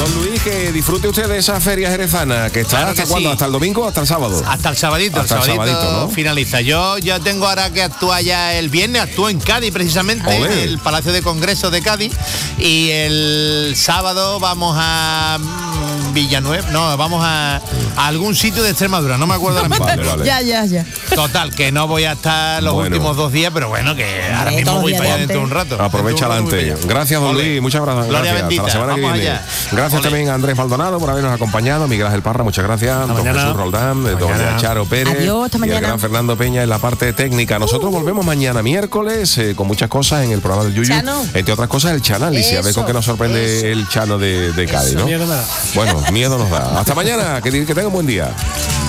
Don Luis, que disfrute usted de esa feria jerezana, que está, Claro ¿hasta que cuándo? sí. ¿Hasta el domingo o hasta el sábado? Hasta el sabadito, Hasta el sabadito, ¿no? finaliza. Yo ya tengo ahora que actúa ya el viernes, actúo en Cádiz precisamente, Olé. en el Palacio de Congresos de Cádiz, y el sábado vamos a Villanueva, no, vamos a algún sitio de Extremadura, no me acuerdo ahora mismo. Vale. Ya. Total, que no voy a estar los Bueno. últimos 2 días, pero bueno, que ahora Todos mismo los voy días para allá de dentro de un rato. Aprovecha Dentro de un rato voy adelante. para allá. Gracias, don Ole. Luis. Muchas gracias. Gloria Hasta bendita. la semana que Vamos viene. allá. Gracias Ole. también a Andrés Maldonado por habernos acompañado, Miguel Ángel Parra, muchas gracias. Don mañana. Jesús Roldán, don Mañana. Charo Pérez. Adiós, hasta y el mañana. gran Fernando Peña en la parte técnica. Nosotros volvemos mañana miércoles con muchas cosas en el programa del Yuyu. Chano. Entre otras cosas, el Chanálisis. A ver con qué nos sorprende el Chano de Cádiz, ¿no? Miedo me da. Bueno, miedo nos da. Hasta mañana. Que tengan buen día.